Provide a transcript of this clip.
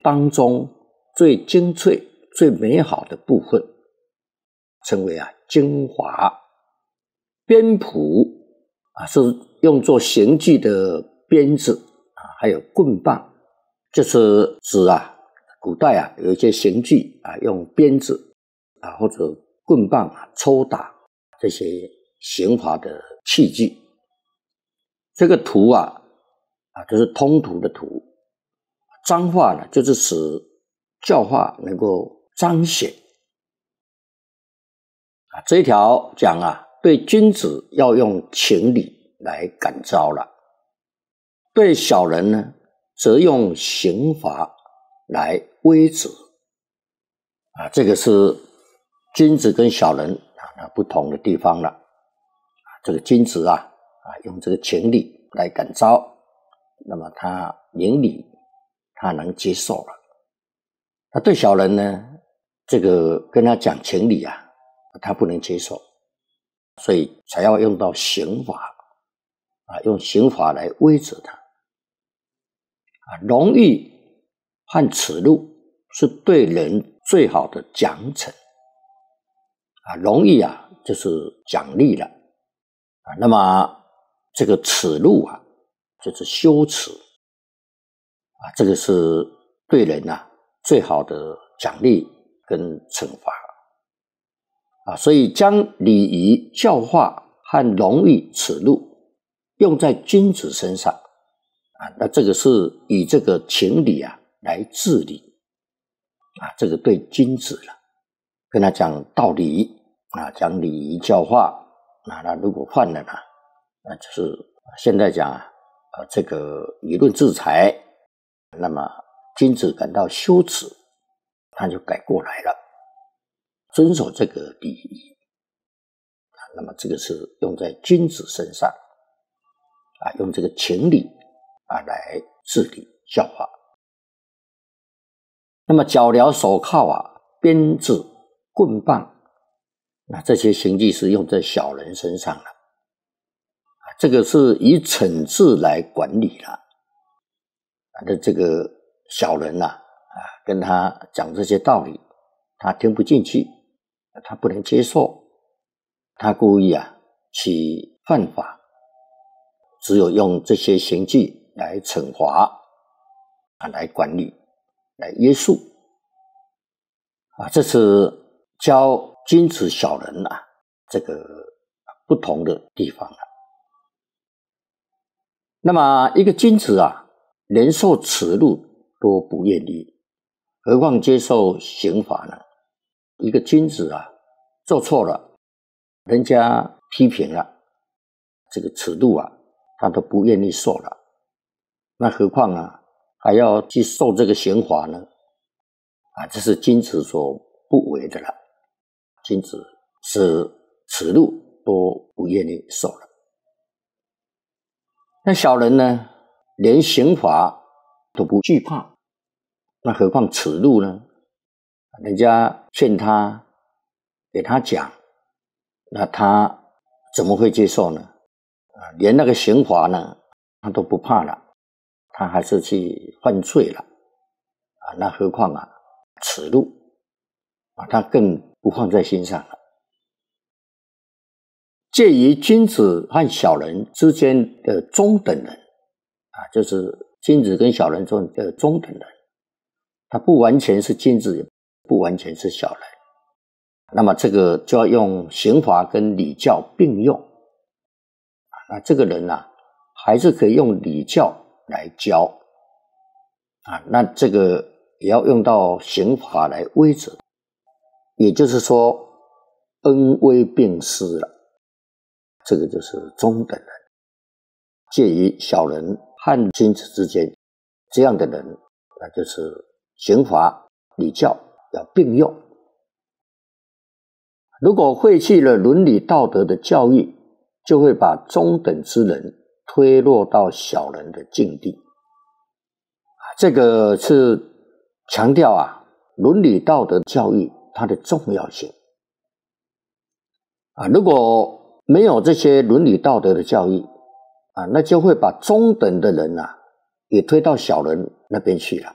当中最精粹、最美好的部分，称为精华。鞭谱是用作刑具的鞭子还有棍棒，就是指古代有一些刑具用鞭子或者棍棒抽打这些刑罚的器具。这个图就是通途的图。彰化呢，就是使教化能够彰显。这一条讲对君子要用情理来感召了，对小人呢，则用刑罚来威止。这个是君子跟小人不同的地方了。这个君子用这个情理来感召，那么他明理，他能接受了。那对小人呢，这个跟他讲情理他不能接受，所以才要用到刑罚用刑罚来威止他。荣誉和耻辱是对人最好的奖惩。荣誉就是奖励了那么这个耻辱就是羞耻这个是对人最好的奖励跟惩罚所以将礼仪、教化和荣誉、耻辱用在君子身上那这个是以这个情理来治理这个对君子了，跟他讲道理讲礼仪教化那如果犯了那就是现在讲这个舆论制裁，那么君子感到羞耻，他就改过来了，遵守这个礼仪那么这个是用在君子身上用这个情理来治理教化。那么脚镣、手铐鞭子、棍棒，那这些刑具是用在小人身上了这个是以惩治来管理了那这个小人跟他讲这些道理，他听不进去，他不能接受，他故意去犯法，只有用这些刑具来惩罚来管理，来约束这是教君子小人这个不同的地方那么一个君子连受耻辱都不愿意，何况接受刑罚呢？一个君子做错了，人家批评了，这个尺度他都不愿意受了，那何况还要去受这个刑罚呢？这是君子所不为的了。君子是耻辱都不愿意受了。那小人呢，连刑罚都不惧怕，那何况耻辱呢？人家劝他，给他讲，那他怎么会接受呢？连那个刑罚呢，他都不怕了，他还是去犯罪了那何况耻辱他更不放在心上了。介于君子和小人之间的中等人就是君子跟小人中的中等人，他不完全是君子，也不完全是小人，那么这个就要用刑罚跟礼教并用那这个人还是可以用礼教来教那这个也要用到刑罚来威止，也就是说恩威并施了，这个就是中等人，介于小人和君子之间，这样的人那就是刑罚礼教要并用。如果废弃了伦理道德的教育，就会把中等之人推落到小人的境地这个是强调伦理道德教育它的重要性如果没有这些伦理道德的教育那就会把中等的人也推到小人那边去了